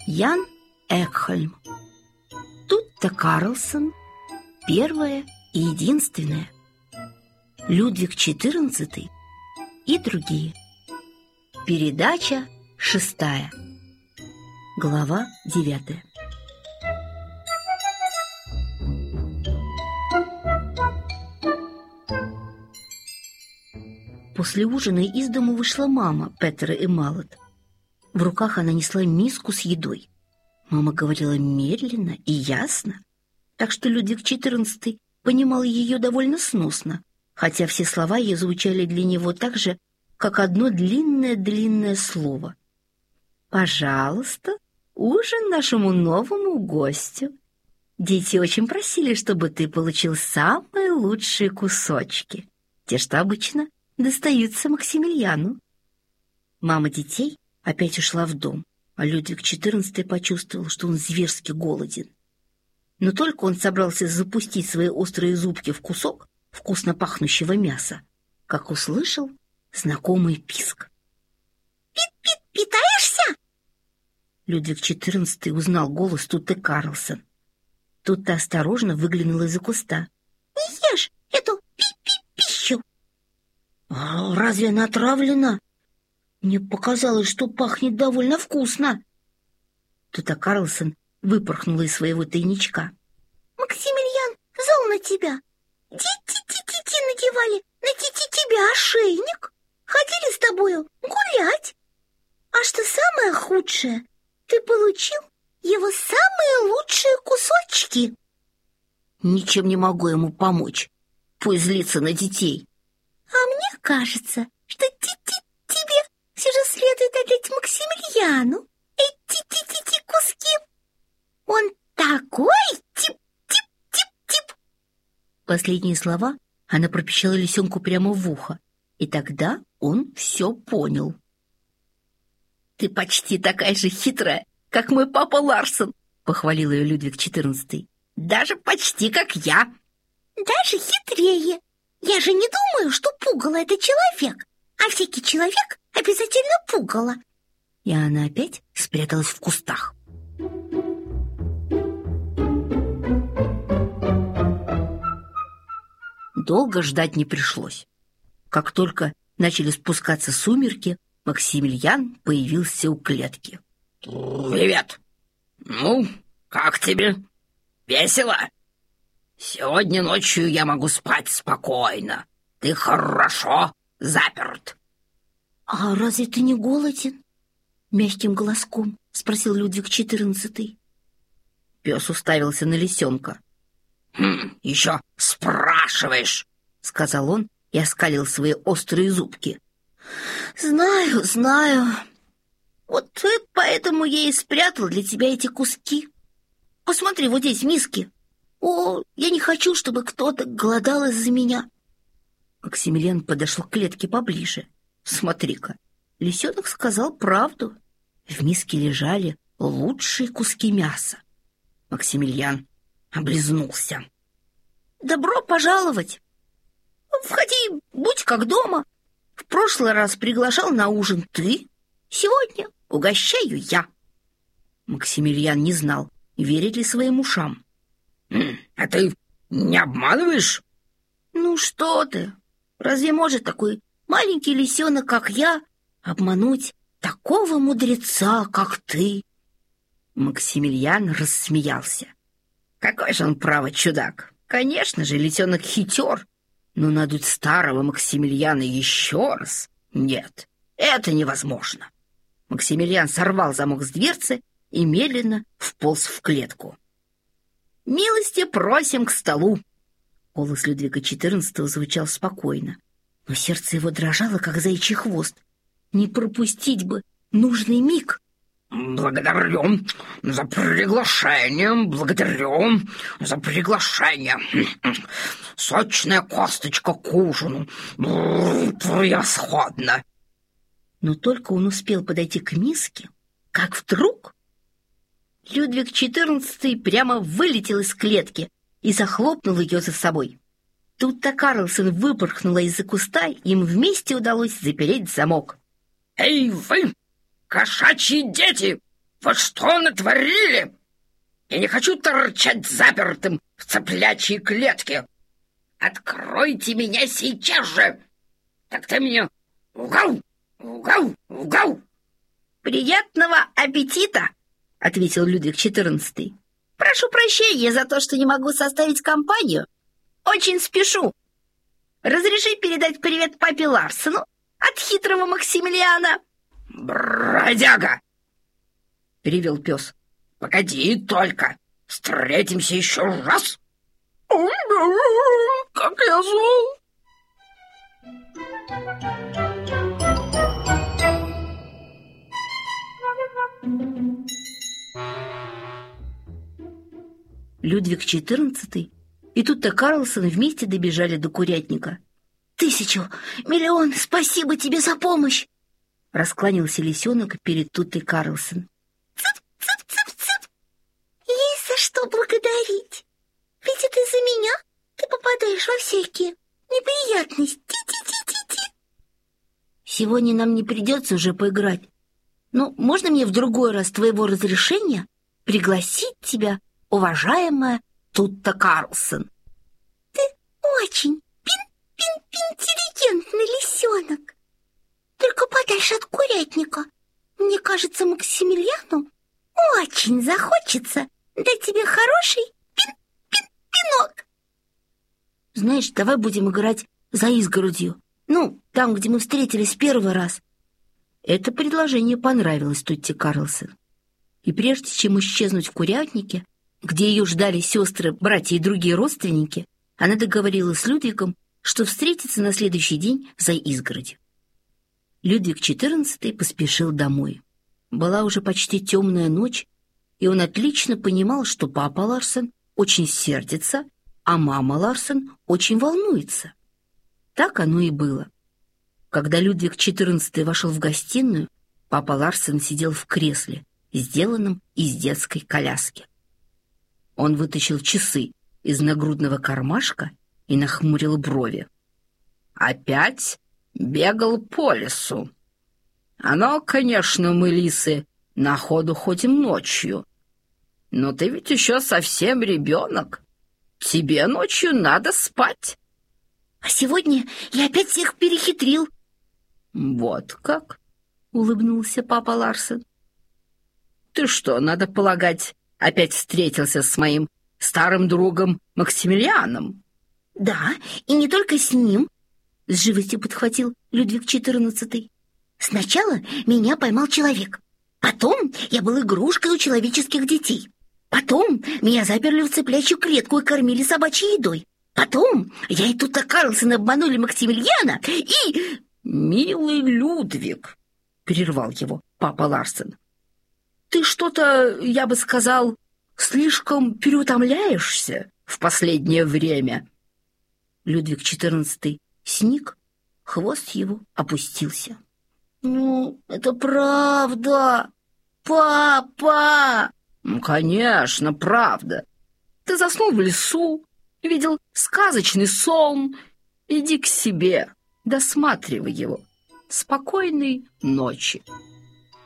Ян Экхольм. Тутта Карлсон. Первое и единственное. Людвиг XIV и другие. Передача 6. Глава 9. После ужина из дому вышла мама Петера и Малет. В руках она несла миску с едой. Мама говорила медленно и ясно, так что Людвиг XIV понимал ее довольно сносно, хотя все слова ее звучали для него так же, как одно длинное-длинное слово. «Пожалуйста, ужин нашему новому гостю. Дети очень просили, чтобы ты получил самые лучшие кусочки, те, что обычно достаются Максимилиану». Мама детей опять ушла в дом, а Людвиг XIV почувствовал, что он зверски голоден. Но только он собрался запустить свои острые зубки в кусок вкусно пахнущего мяса, как услышал знакомый писк. «Пит-пит, питаешься?» Людвиг XIV узнал голос Тутты Карлсон. Тутта осторожно выглянула из-за куста. «Не ешь эту пищу!» «Разве она отравлена? Мне показалось, что пахнет довольно вкусно». Тутта Карлсон выпорхнула из своего тайничка. «Максимилиан зол на тебя. Дети надевали на тебя ошейник, ходили с тобою гулять. А что самое худшее, ты получил его самые лучшие кусочки». «Ничем не могу ему помочь. Пусть злится на детей». «А мне кажется, что тебе все же следует отдать Максимилиану эти куски. Он такой тип». Последние слова она пропищала лисенку прямо в ухо, и тогда он все понял. «Ты почти такая же хитрая, как мой папа Ларсон», — похвалил ее Людвиг XIV. «Даже почти как я». «Даже хитрее. Я же не думаю, что пугало — это человек, а всякий человек обязательно пугало». И она опять спряталась в кустах. Долго ждать не пришлось. Как только начали спускаться сумерки, Максимилиан появился у клетки. «Привет! Ну, как тебе? Весело? Сегодня ночью я могу спать спокойно. Ты хорошо заперт». «А разве ты не голоден?» — мягким голоском спросил Людвиг XIV. Пес уставился на лисенка. «Еще спрашиваешь?» — сказал он и оскалил свои острые зубки. «Знаю. Вот поэтому я и спрятал для тебя эти куски. Посмотри, вот здесь в миске. О, я не хочу, чтобы кто-то голодал из-за меня». Максимилиан подошел к клетке поближе. «Смотри-ка, лисенок сказал правду. В миске лежали лучшие куски мяса». Максимилиан облизнулся. «Добро пожаловать! Входи, будь как дома. В прошлый раз приглашал на ужин ты, сегодня угощаю я». Максимилиан не знал, верит ли своим ушам. «А ты не обманываешь?» «Ну что ты? Разве может такой маленький лисенок, как я, обмануть такого мудреца, как ты?» Максимилиан рассмеялся. «Какой же он, право, чудак! Конечно же, лисенок хитер, но надуть старого Максимилиана еще раз? Нет, это невозможно». Максимилиан сорвал замок с дверцы и медленно вполз в клетку. «Милости просим к столу!» Голос Людвига XIV звучал спокойно, но сердце его дрожало, как заячий хвост. Не пропустить бы нужный миг. «Благодарю за приглашение. Сочная косточка к ужину. Превосходно!» Но только он успел подойти к миске, как вдруг Людвиг XIV прямо вылетел из клетки и захлопнул ее за собой. Тутта Карлсон выпорхнула из-за куста, и им вместе удалось запереть замок. «Эй, вы, кошачьи дети! вы что натворили? Я не хочу торчать запертым в цыплячьей клетке. Откройте меня сейчас же! Так ты мне угау, угау, угау!» «Приятного аппетита!» — ответил Людвиг XIV. «Прошу прощения за то, что не могу составить компанию. Очень спешу. Разреши передать привет папе Ларсену от хитрого Максимилиана». «Бродяга!» — ревел пес. «Погоди только! Встретимся еще раз!» «Как я зол!» Людвиг XIV и Тутта Карлсон вместе добежали до курятника. 1000, миллион, спасибо тебе за помощь!» Раскланялся лисенок перед Туттой Карлсон. Цып-цып-цып-цып! Есть за что благодарить. Ведь это из-за меня ты попадаешь во всякие неприятности. Ти-ти-ти-ти-ти. «Сегодня нам не придется уже поиграть. Но можно мне в другой раз твоего разрешения пригласить тебя, уважаемая Тутта Карлсон?» Ты очень интеллигентный лисенок. Только подальше от курятника. Мне кажется, Максимилиану очень захочется дать тебе хороший пинок. «Знаешь, давай будем играть за изгородью. Ну, там, где мы встретились в первый раз». Это предложение понравилось Тутте Карлсон. И прежде чем исчезнуть в курятнике, где ее ждали сестры, братья и другие родственники, она договорилась с Людвигом, что встретится на следующий день за изгородью. Людвиг XIV поспешил домой. Была уже почти темная ночь, и он отлично понимал, что папа Ларсен очень сердится, а мама Ларсен очень волнуется. Так оно и было. Когда Людвиг XIV вошел в гостиную, папа Ларсен сидел в кресле, сделанном из детской коляски. Он вытащил часы из нагрудного кармашка и нахмурил брови. «Опять бегал по лесу. Оно, конечно, мы, лисы, на охоту ходим ночью. Но ты ведь еще совсем ребенок. Тебе ночью надо спать». А сегодня я опять всех перехитрил. «Вот как?» — улыбнулся папа Ларсен. «Ты что, надо полагать, опять встретился с моим старым другом Максимилианом?» Да, и не только с ним, — с живостью подхватил Людвиг XIV. Сначала меня поймал человек. Потом я был игрушкой у человеческих детей. Потом меня заперли в цыплячью клетку и кормили собачьей едой. Потом я и Тутта Карлсон обманули Максимилиана и... «Милый Людвиг», — прервал его папа Ларсен, — «ты что-то, я бы сказал, слишком переутомляешься в последнее время». Людвиг XIV сник, хвост его опустился. «Ну, это правда, папа!» «Конечно, правда. Ты заснул в лесу, видел сказочный сон. Иди к себе, досматривай его. Спокойной ночи».